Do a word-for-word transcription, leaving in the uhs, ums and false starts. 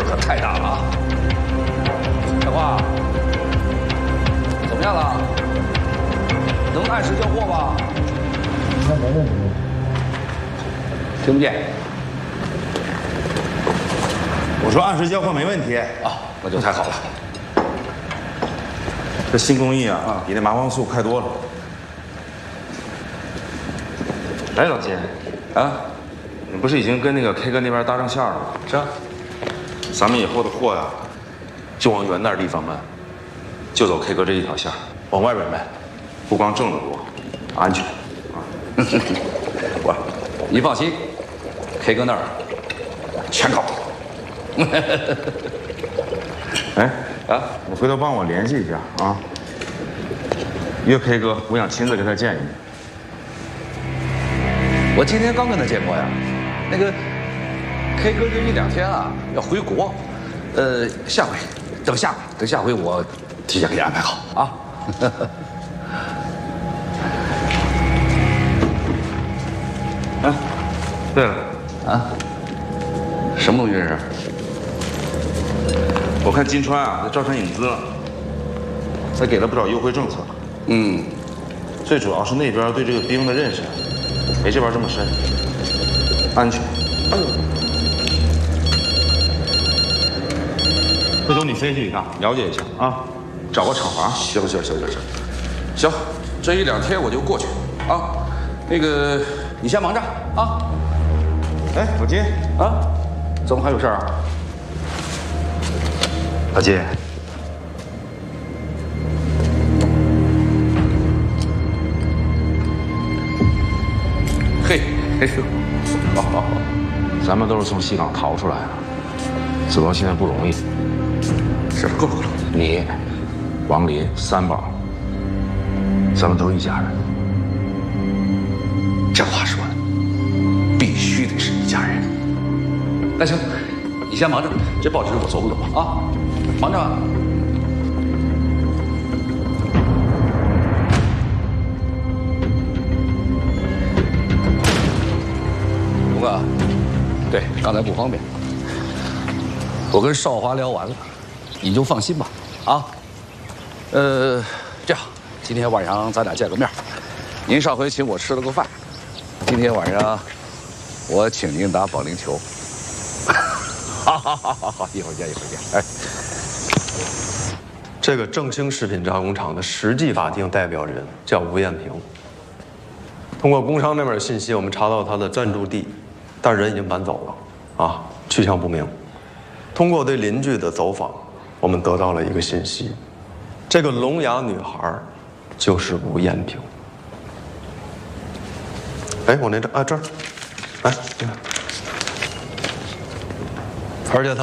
可太大了啊！小花，怎么样了？能按时交货吧？ 那没问题。 听不见。 我说按时交货没问题啊，那就太好了。 这新工艺啊，比那麻黄素快多了。哎，老金，啊，你不是已经跟那个 K 哥那边搭上线了吗？ 是啊。 咱们以后的货呀，就往远点地方卖，就走 K 哥这一条线，往外边卖，不光挣得多，安全啊。 我，你放心 ，K 哥那儿全靠我。 哎啊，你回头帮我联系一下啊，约 K 哥，我想亲自跟他见一面。 我今天刚跟他见过呀，那个 K 哥这一两天啊要回国，呃，下回等下回等下回我提前给你安排好啊。 啊，对了， 啊，什么东西这是？ 我看金川啊在招商引资了，他给了不少优惠政策。 嗯， 最主要是那边对这个冰的认识没这边这么深，安全。回头你飞去一趟，了解一下啊，找个厂房。 行行行行行，行，这一两天我就过去啊。那个，你先忙着啊。 哎，老金啊，怎么还有事儿啊？ 老金， 嘿，嘿呦，好好好， 咱们都是从西港逃出来的，走到现在不容易。 是够了够了。 你、王林、三宝，咱们都一家人。 这话说的，必须得是一家人。那行，你先忙着，这报纸我走不走啊？忙着。龙哥，对，刚才不方便，我跟少华聊完了，你就放心吧。啊，呃，这样，今天晚上咱俩见个面。您上回请我吃了个饭，今天晚上我请您打保龄球。好好好好好，一会儿见一会儿见。哎， 这个正兴食品加工厂的实际法定代表人叫吴艳平。通过工商那边的信息，我们查到他的暂住地，但人已经搬走了，啊，去向不明。通过对邻居的走访，我们得到了一个信息，这个聋哑女孩就是吴艳平。哎，我那张啊这儿，来，你看，而且他。